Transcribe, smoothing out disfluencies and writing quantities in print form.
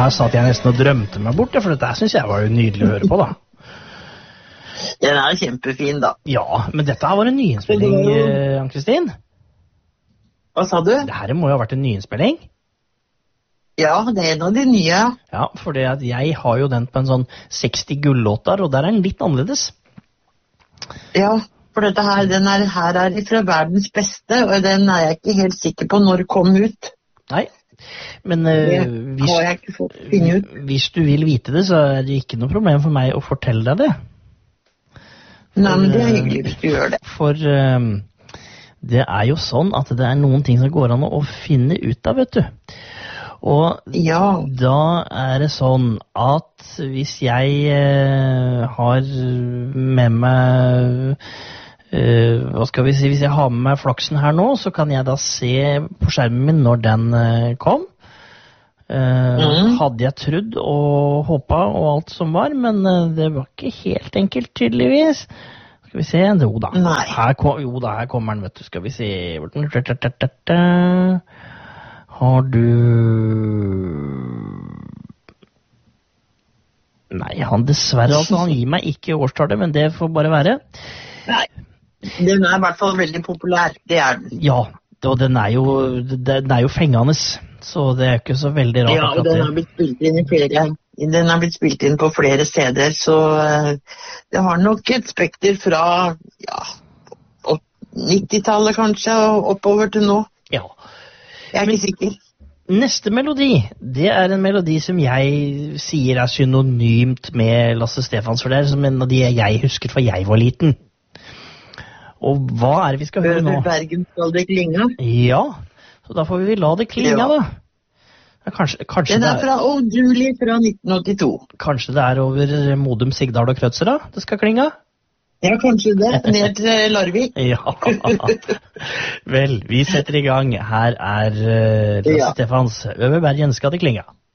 her satt jeg nesten og drømte meg bort, for dette synes jeg var jo nydelig å høre på, da. Den kjempefin, da. Ja, men dette her var en nyinnspilling, Ann-Kristin. Hva sa du? Dette må jo ha vært en nyinnspilling. Ja, det en av de nye. Ja, for jeg har jo den på en sånn 60 gullåter, og der den litt annerledes. Ja, for dette her, den her fra verdens beste, og den jeg ikke helt sikker på når kom ut. Nei, men hvis du vil vite det, så er det ikke noe problem for meg å fortelle deg det. Nei, men det hyggelig hvis du gjør det. For det jo sånn at det noen ting som går an å finne ut av, vet du. Og da det sånn at hvis jeg har med meg, hva skal vi si, hvis jeg har med meg flaksen her nå, så kan jeg da se på skjermen min når den kom. Hadde jeg trodd og håpet og alt som var, men det var ikke helt enkelt tydeligvis. Skal vi se, jo da, her kommer den, vet du, skal vi se. Har du... Nei, han dessverre, altså, han gir meg ikke årstallet, men det får bare være. Nei, den i hvert fall veldig populær, det den. Ja, og den jo fengende, så det ikke så veldig rart. Ja, og den har blitt spilt inn den har blitt spilt inn på flere steder, så det har nok et spekter fra 90-tallet kanskje, og oppover til nå. Ja. Jeg ikke sikker. Neste melodi, det en melodi som jeg sier synonymt med Lasse Stefans, for det som en av de jeg husker fra jeg var liten. Og hva det vi skal høre nå? Over Bergen skal det klinge? Ja, så da får vi la det klinge, da. Kanskje den fra Old Julie fra 1982. Kanskje det over Modum, Sigdal og Krøtser, da? Det skal klinge? Ja, kanskje det. Ned til Larvik. Ja. Vel, vi setter i gang. Her Lasse Stefans. Over Bergen skal det klinge.